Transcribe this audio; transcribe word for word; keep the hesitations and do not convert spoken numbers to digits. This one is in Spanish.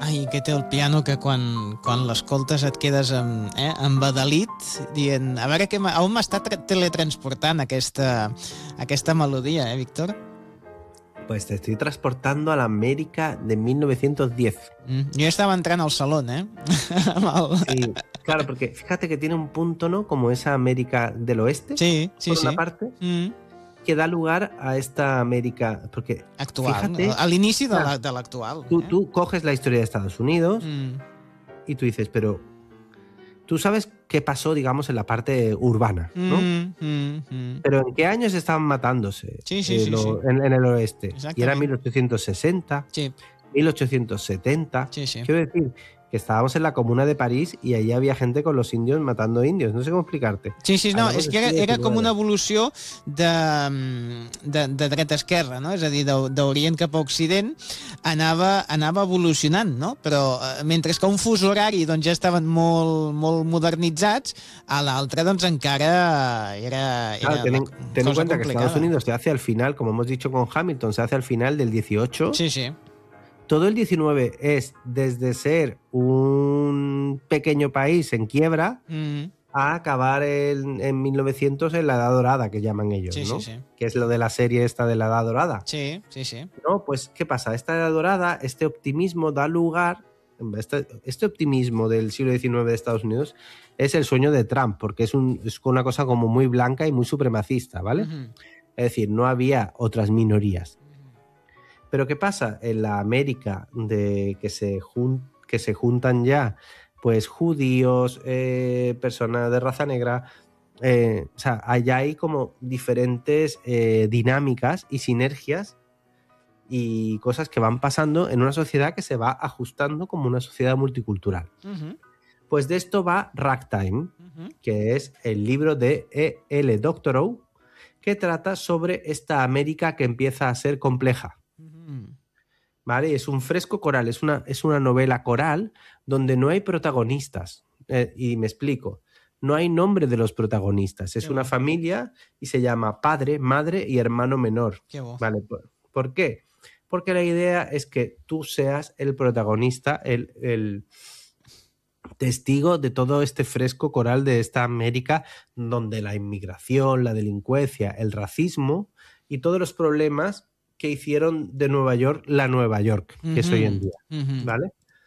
Ai, que té el piano que quan, quan l'escoltes et quedes amb, eh, embadalit, dient, a veure que a on m'està teletransportant aquesta, aquesta melodia, eh, Víctor? Pues te estoy transportando a la América de mil novecientos diez. Mm, yo estaba entrando al salón, ¿eh? Sí, claro, porque fíjate que tiene un punto, ¿no? Como esa América del Oeste, sí, sí, por una sí. parte, mm. que da lugar a esta América, porque actual, fíjate, a l'inici de la, de l'actual. Tú, eh? tú coges la historia de Estados Unidos mm. y tú dices, pero tú sabes qué pasó, digamos, en la parte urbana, ¿no? Mm, mm, mm. Pero ¿en qué años estaban matándose sí, sí, eh, sí, lo, sí. En, en el oeste? Exactament. Y era mil ochocientos sesenta, sí. mil ochocientos setenta. Sí, sí. Quiero decir que estábamos en la Comuna de París y allí había gente con los indios matando indios. No sé cómo explicarte. Sí, sí, no, Hablamos és que del era, siglo era com una diecinueve. evolució de, de, de dreta a esquerra, no? És a dir, d'Orient cap a Occident anava, anava evolucionant, no? Però eh, mentre que un fus horari doncs, ja estaven molt, molt modernitzats, a l'altre doncs encara era, era Claro, ten, en- ten en cosa cuenta que complicada. Estados Unidos se hace al final, como hemos dicho con Hamilton, se hace al final del dieciocho. Sí, sí. Todo el diecinueve es desde ser un pequeño país en quiebra Mm. a acabar en, en mil novecientos en la Edad Dorada, que llaman ellos, Sí, ¿no? sí, sí. Que es lo de la serie esta de la Edad Dorada. Sí, sí, sí. ¿No? Pues, ¿qué pasa? Esta Edad Dorada, este optimismo da lugar, este, este optimismo del siglo diecinueve de Estados Unidos es el sueño de Trump, porque es, un, es una cosa como muy blanca y muy supremacista, ¿vale? Mm-hmm. Es decir, no había otras minorías. Pero ¿qué pasa? En la América de que se, jun que se juntan ya pues judíos, eh, personas de raza negra, eh, o sea, allá hay como diferentes eh, dinámicas y sinergias y cosas que van pasando en una sociedad que se va ajustando como una sociedad multicultural. Mm-hmm. Pues de esto va Ragtime, Mm-hmm. que es el libro de E L Doctorow, que trata sobre esta América que empieza a ser compleja. ¿Vale? Es un fresco coral, es una, es una novela coral donde no hay protagonistas. Eh, y me explico. No hay nombre de los protagonistas. Es Qué una bo. familia y se llama padre, madre y hermano menor. Qué bo. ¿Vale? ¿Por, ¿por qué? Porque la idea es que tú seas el protagonista, el, el testigo de todo este fresco coral de esta América donde la inmigración, la delincuencia, el racismo y todos los problemas que hicieron de Nueva York la Nueva York, que es hoy en día, Mm-hmm. ¿vale?